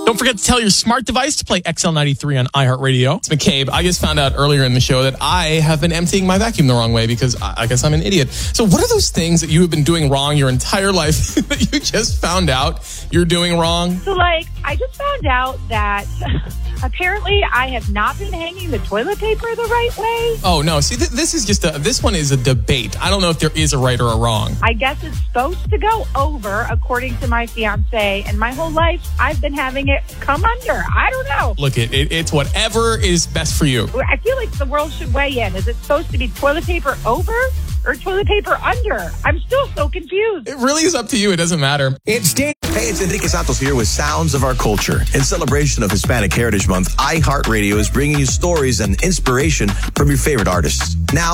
Don't forget to tell your smart device to play XL93 on iHeartRadio. It's McCabe. I just found out earlier in the show that I have been emptying my vacuum the wrong way because I guess I'm an idiot. So what are those things that you have been doing wrong your entire life that you just found out you're doing wrong? So, I just found out that apparently I have not been hanging the toilet paper the right way. Oh, no. See, this one is a debate. I don't know if there is a right or a wrong. I guess it's supposed to go over, according to my fiance, and my whole life I've been having it come under. I don't know. Look, it's whatever is best for you. I feel like the world should weigh in. Is it supposed to be toilet paper over or toilet paper under? I'm still so confused. It really is up to you. It doesn't matter. Hey, it's Enrique Santos here with Sounds of Our Culture. In celebration of Hispanic Heritage Month, iHeartRadio is bringing you stories and inspiration from your favorite artists. Now,